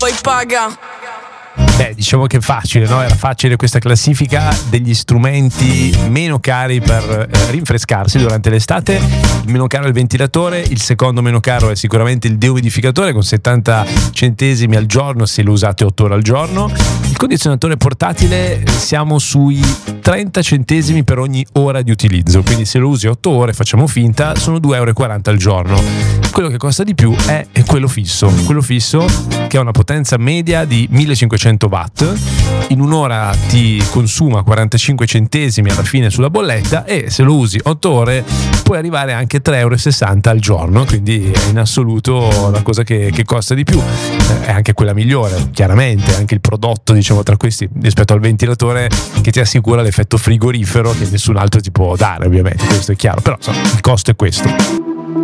poi paga. Beh, diciamo che è facile, no? Era facile questa classifica degli strumenti meno cari per rinfrescarsi durante l'estate. Il meno caro è il ventilatore, il secondo meno caro è sicuramente il deumidificatore con 70 centesimi al giorno se lo usate 8 ore al giorno. Il condizionatore portatile siamo sui 30 centesimi per ogni ora di utilizzo, quindi se lo usi 8 ore, facciamo finta, sono 2,40 euro al giorno. Quello che costa di più è quello fisso che ha una potenza media di 1500 watt, in un'ora ti consuma 45 centesimi alla fine sulla bolletta e se lo usi 8 ore puoi arrivare anche 3,60 euro al giorno, quindi è in assoluto la cosa che costa di più, è anche quella migliore, chiaramente, anche il prodotto, diciamo, tra questi rispetto al ventilatore che ti assicura l'effetto frigorifero che nessun altro ti può dare, ovviamente, questo è chiaro, però insomma, il costo è questo.